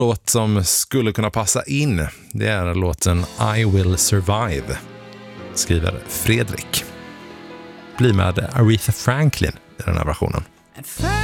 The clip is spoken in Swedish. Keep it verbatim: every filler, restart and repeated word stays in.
låt som skulle kunna passa in, det är låten I Will Survive, skriver Fredrik. Bli med Aretha Franklin i den här versionen.